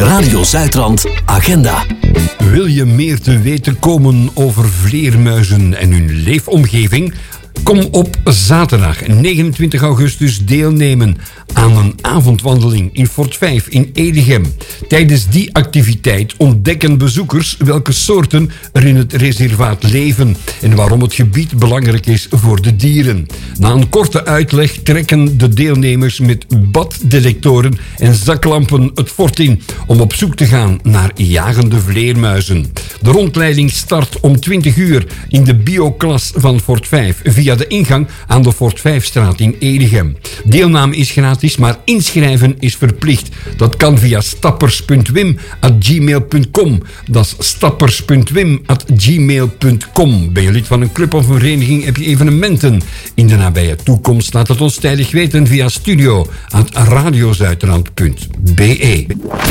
Radio Zuidrand Agenda. Wil je meer te weten komen over vleermuizen en hun leefomgeving? Kom op zaterdag 29 augustus deelnemen aan een avondwandeling in Fort 5 in Edegem. Tijdens die activiteit ontdekken bezoekers welke soorten er in het reservaat leven en waarom het gebied belangrijk is voor de dieren. Na een korte uitleg trekken de deelnemers met baddetectoren en zaklampen het fort in om op zoek te gaan naar jagende vleermuizen. De rondleiding start om 20 uur in de bioklas van Fort 5 via de ingang aan de Fort 5-straat in Edegem. Deelname is gratis, maar inschrijven is verplicht. Dat kan via stappers.wim@gmail.com. Dat is stappers.wim@gmail.com. Ben je lid van een club of een vereniging, heb je evenementen in de nabije toekomst? Laat het ons tijdig weten via studio@radiozuidrand.be.